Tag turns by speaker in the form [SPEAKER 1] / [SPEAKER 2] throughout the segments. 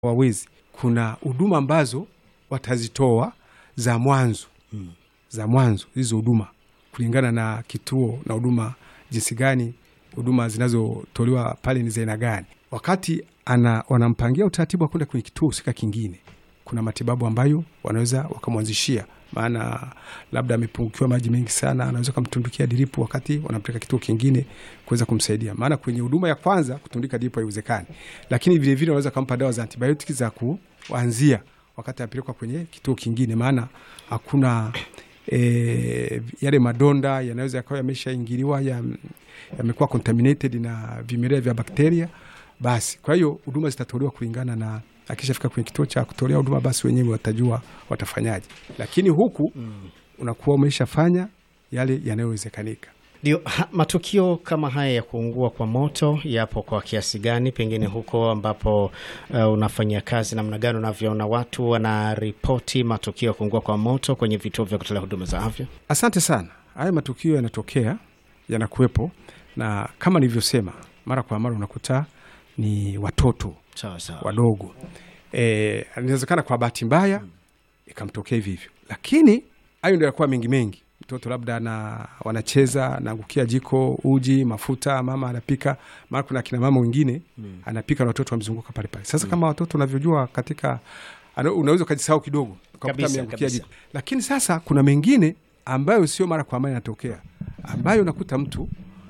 [SPEAKER 1] wawezi. Kuna huduma ambazo watazitoa za mwanzo. Za mwanzo hizo huduma kulingana na kituo na huduma jinsi gani huduma zinazotolewa pale ni za aina gani. Wakati wanampangia utaratibu wa kwenda kwenye kituo husika kingine, kuna matibabu ambayo wanaweza wakamwanzishia. Maana labda amepungukiwa maji mengi sana, anaweza kumtundikia dripu wakati wanampeleka kituo kingine kuweza kumsaidia. Maana kwenye huduma ya kwanza kutundika dripu haiwezekani. Lakini vile vile wanaweza kumpa dawa za antibiotiki za kuanzia wakati anapelekwa kwenye kituo kingine. Maana hakuna yale madonda yanaweza yakawa yameshaingiliwa, yamekuwa contaminated na vimelea vya bakteria. Basi kwa hiyo huduma zitatolewa kulingana na akishafika kwenye kituo cha kutolea huduma, basi wenyewe watajua watafanyaje. Lakini huku unakuwa umeshafanya yale yanayowezekanika.
[SPEAKER 2] Ndio, matukio kama haya ya kuungua kwa moto yapo kwa kiasi gani pengine huko ambapo unafanya kazi, namna gani unavyoona watu wanaripoti matukio ya kuungua kwa moto kwenye vituo vya kutolea huduma za afya?
[SPEAKER 1] Asante sana. Haya matukio yanatokea, yanakuwepo, na kama nilivyosema mara kwa mara unakuta ni watoto wadogo. Inawezekana kwa bahati mbaya ikamtokea hivi hivyo, lakini hayo ndio yanakuwa mengi. Mtoto labda wanacheza, anaangukia jiko, uji, mafuta, mama anapika. Maana kuna kina mama wengine anapika na watoto wamzunguka pale pale. Sasa kama watoto unavyojua katika unaweza kujisahau kidogo ukakuta ameangukia jiko. Lakini sasa kuna mengine ambayo sio mara kwa mara yanatokea, ambayo unakuta mtu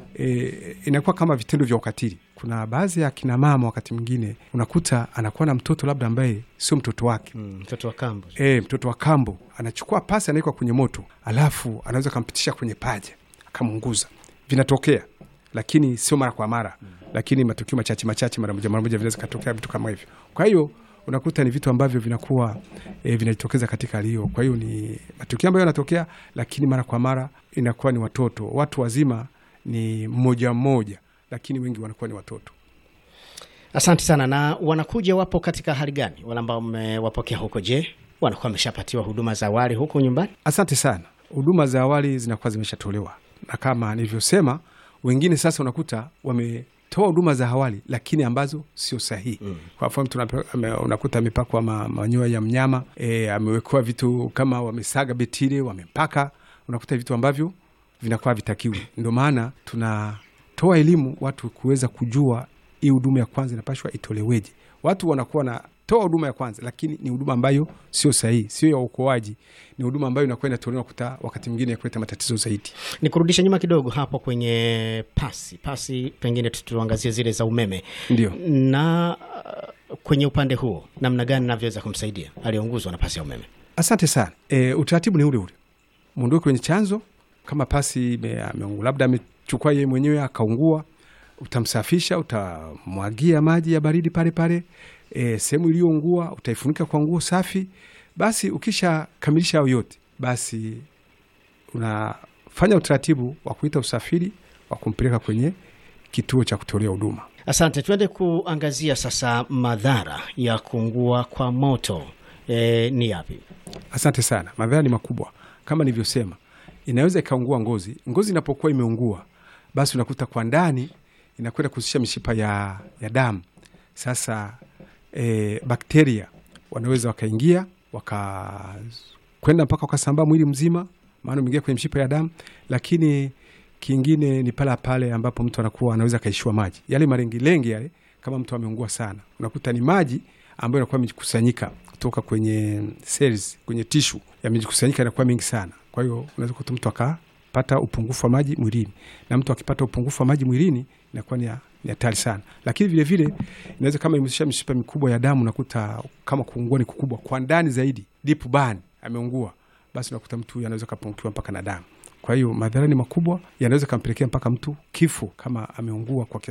[SPEAKER 1] inakuwa kama vitendo vya ukatili. Kuna baadhi ya kina mama wakati mwingine unakuta anakuwa na mtoto labda ambaye sio mtoto wake,
[SPEAKER 2] mtoto wa kambo.
[SPEAKER 1] Mtoto wa kambo anachukua pasi anaweka kwenye moto, alafu anaweza kumpitisha kwenye paja akamunguza. Vinatokea, lakini sio mara kwa mara. Lakini matukio machache mara moja vinaweza kutokea vitu kama hivyo. Kwa hiyo unakuta ni vitu ambavyo vinakuwa vinajitokeza katika hali hiyo. Kwa hiyo ni matukio ambayo yanatokea, lakini mara kwa mara inakuwa ni watoto. Watu wazima ni mmoja, lakini wengi wanakuwa ni watoto.
[SPEAKER 2] Asante sana. Na wanakuja wapo katika hali gani wale ambao mmewapokea huko? Je, wanakuwa wameshapatiwa huduma za awali huko nyumbani? Asante sana.
[SPEAKER 1] Huduma za awali zinakuwa zimeshatolewa, na kama nilivyosema, wengine sasa unakuta wametoa huduma za awali lakini ambazo sio sahihi. Kwa mfano unakuta amepakwa manyoya ya mnyama, amewekwa vitu kama wamesaga betile, wamepaka. Unakuta vitu ambavyo vinakuwa vitakiwi. Ndio maana tunatoa elimu watu kuweza kujua hii huduma ya kwanza inapaswa itoleweje. Watu wanakuwa na toa huduma ya kwanza, lakini ni huduma ambayo sio sahihi, sio ya uokoaji. Ni huduma ambayo inakuwa inatolewa wakati mwingine ya kuleta matatizo zaidi.
[SPEAKER 2] Nikurudisha nyuma kidogo hapo kwenye pasi pengine tuangazie zile za umeme.
[SPEAKER 1] Ndio.
[SPEAKER 2] Na kwenye upande huo namna gani navyoweza kumsaidia alionguzwa na pasi ya umeme?
[SPEAKER 1] Asante sana. Utaratibu ni ule. Muondoe kwenye chanzo. Kama pasi labda amechukua yeye mwenyewe akaungua, utamsafisha, utamwagia maji ya baridi pale. Sehemu iliyoungua utaifunika kwa nguo safi. Basi ukisha kamilisha hayo yote, basi unafanya utaratibu wa kuita usafiri wa kumpeleka kwenye kituo cha kutolea huduma.
[SPEAKER 2] Asante. Tuende kuangazia sasa madhara ya kuungua kwa moto. Ni yapi?
[SPEAKER 1] Asante sana. Madhara ni makubwa. Kama nilivyosema, inaweza ikaungua ngozi. Ngozi inapokuwa imeungua, basi unakuta kwa ndani inakwenda kuhusisha mishipa ya damu. Sasa bakteria wanaweza wakaingia wakakwenda mpaka wakasambaa mwili mzima, maana umeingia kwenye mishipa ya damu. Lakini kingine ni pale ambapo mtu anaweza kaishiwa maji. Yale marengi yale, kama mtu ameungua sana, unakuta ni maji ambayo yanakuwa yamejikusanyika kutoka kwenye cells, kwenye tissue, yamejikusanyika yanakuwa mengi sana. Kwa hiyo unaweza kuta mtu akapata upungufu wa maji mwilini, na mtu akipata upungufu wa maji mwilini inakuwa ni hatari sana. Lakini vile vile inaweza kama imehusisha mishipa mikubwa ya damu, unakuta kama kuungua ni kukubwa kwa ndani zaidi, deep burn, ameungua, basi unakuta mtu anaweza kupungukiwa mpaka na damu. Kwa hiyo madhara ni makubwa, yanaweza kumpelekea mpaka mtu kifo kama ameungua kwa